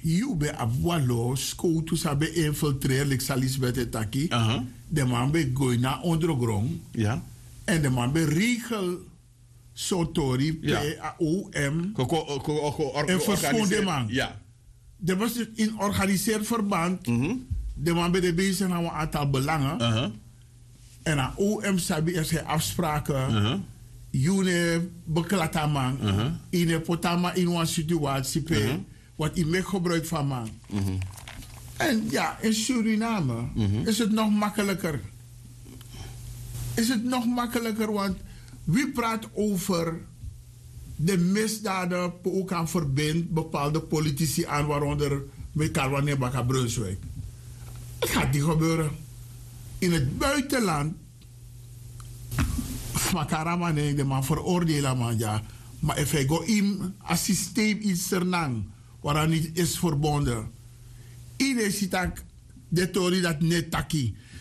You be abwalo, school to sabe infiltreer, like Salisbeth taki. De man be gooi naar ondergrond. Ja. En de man be regel sotori PAOM. En verschoon de man. Ja. Er was in organiseerd verband. De man be bezig aan een aantal belangen. En aan OM sabi er zijn afspraken. June beklataman. In een potama in een situatie. Wat ik mee gebruik van man. En ja, in Suriname is het nog makkelijker. Is het nog makkelijker, want wie praat over de misdaden die ook aan verbindt bepaalde politici aan, waaronder Mekalwane Baka Brunswijk. Het gaat niet gebeuren. In het buitenland, Makarama nee, de man veroordelen man ja. Maar if hij go in een systeem iets ernang, waaraan niet is verbonden. Iedereen ziet dat de theorie dat net taki.